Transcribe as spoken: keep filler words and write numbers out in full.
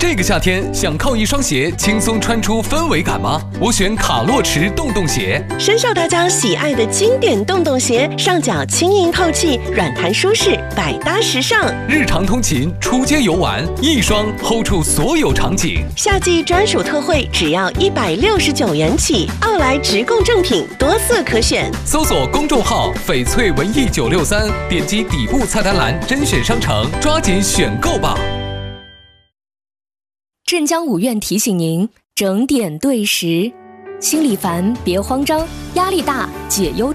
这个夏天想靠一双鞋轻松穿出氛围感吗？我选卡洛驰洞洞鞋， 深受大家喜爱的经典洞洞鞋，上脚轻盈透气，软弹舒适，百搭时尚。 日常通勤、出街游玩，一双 hold 住所有场景。 夏季专属特惠，只要一百六十九元起。奥莱直供正品，多色可选。 搜索公众号“翡翠文艺九六三”，点击底部菜单栏甄选商城，抓紧选购吧。 镇江五院提醒您整点对时，心里烦别慌张，压力大解忧。